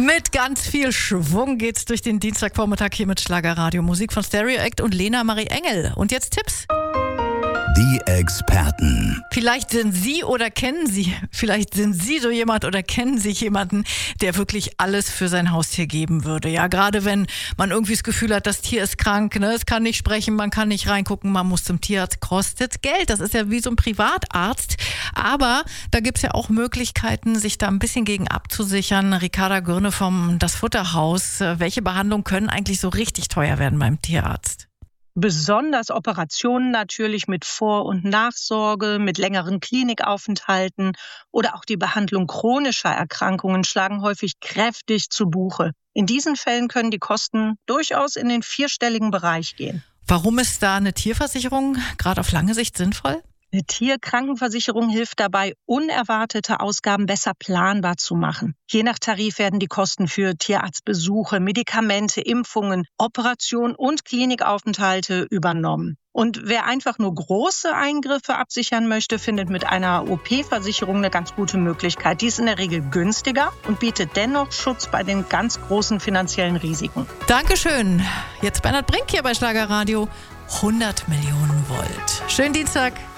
Mit ganz viel Schwung geht's durch den Dienstagvormittag hier mit Schlagerradio. Musik von Stereo Act und Lena Marie Engel. Und jetzt Tipps. Die Experten. Vielleicht sind Sie oder kennen Sie, vielleicht sind Sie so jemand oder kennen Sie jemanden, der wirklich alles für sein Haustier geben würde. Ja, gerade wenn man irgendwie das Gefühl hat, das Tier ist krank, ne? Es kann nicht sprechen, man kann nicht reingucken, man muss zum Tierarzt, kostet Geld. Das ist ja wie so ein Privatarzt. Aber da gibt's ja auch Möglichkeiten, sich da ein bisschen gegen abzusichern. Ricarda Gürne vom Das Futterhaus. Welche Behandlungen können eigentlich so richtig teuer werden beim Tierarzt? Besonders Operationen natürlich mit Vor- und Nachsorge, mit längeren Klinikaufenthalten oder auch die Behandlung chronischer Erkrankungen schlagen häufig kräftig zu Buche. In diesen Fällen können die Kosten durchaus in den vierstelligen Bereich gehen. Warum ist da eine Tierversicherung gerade auf lange Sicht sinnvoll? Eine Tierkrankenversicherung hilft dabei, unerwartete Ausgaben besser planbar zu machen. Je nach Tarif werden die Kosten für Tierarztbesuche, Medikamente, Impfungen, Operationen und Klinikaufenthalte übernommen. Und wer einfach nur große Eingriffe absichern möchte, findet mit einer OP-Versicherung eine ganz gute Möglichkeit. Die ist in der Regel günstiger und bietet dennoch Schutz bei den ganz großen finanziellen Risiken. Dankeschön. Jetzt Bernhard Brink hier bei Schlagerradio. 100 Millionen Volt. Schönen Dienstag.